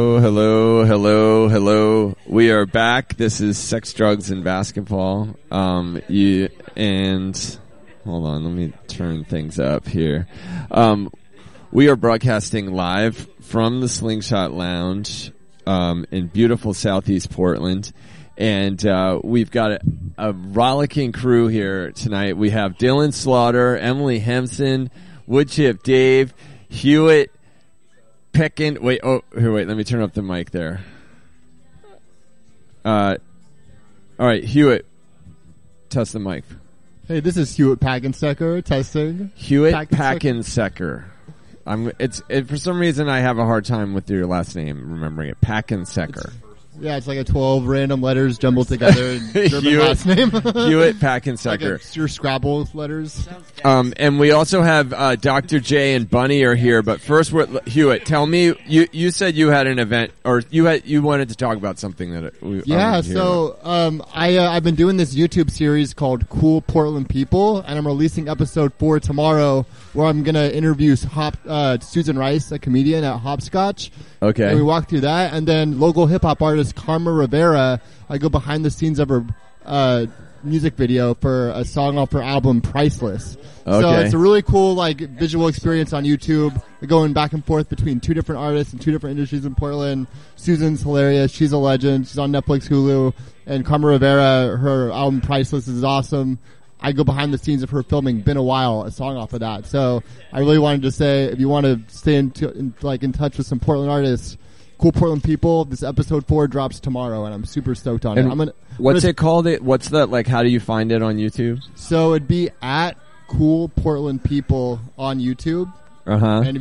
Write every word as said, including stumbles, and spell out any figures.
Hello, hello, hello. We are back. This is Sex, Drugs, and Basketball. Um, you and hold on, let me turn things up here. Um, we are broadcasting live from the Slingshot Lounge um, in beautiful Southeast Portland, and uh, we've got a, a rollicking crew here tonight. We have Dylan Slaughter, Emily Hempson, Woodchip Dave, Hewitt. Peckin, wait, oh, here, wait, let me turn up the mic there. Uh, all right, Hewitt, test the mic. Hey, this is Hewitt Packensecker, testing. Hewitt Packensecker. I'm, it's, it, for some reason I have a hard time with your last name, remembering it. Packensecker. Yeah, it's like a twelve random letters jumbled together in German Hewitt, last name. Hewitt Packensecker. Like your Scrabble letters. Um, and we also have uh, Doctor J and Bunny are here. But first, we're, Hewitt, tell me, you you said you had an event, or you had you wanted to talk about something that we. Yeah, so um, I uh, I've been doing this YouTube series called Cool Portland People, and I'm releasing episode four tomorrow, where I'm gonna interview Hop uh, Susan Rice, a comedian at Hopscotch. Okay. And we walk through that, and then local hip hop artist Karma Rivera. I go behind the scenes of her uh, music video for a song off her album Priceless. Okay. So it's a really cool like visual experience on YouTube. We're going back and forth between two different artists and two different industries in Portland. Susan's hilarious. She's a legend. She's on Netflix, Hulu. And Karma Rivera, her album Priceless is awesome. I go behind the scenes of her filming Been a While, a song off of that. So I really wanted to say, if you want to stay in, to, in like in touch with some Portland artists, Cool Portland People, this episode four drops tomorrow, and I'm super stoked on and it. I'm gonna, what's I'm gonna, it called? It what's that like? How do you find it on YouTube? So it'd be at Cool Portland People on YouTube. Uh huh. And